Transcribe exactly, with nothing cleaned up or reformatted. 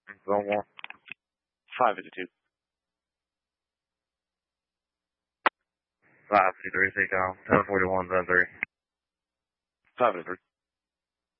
Zone one. five fifty-two. five fifty-three, take down. ten forty-one, zone three. five fifty-three.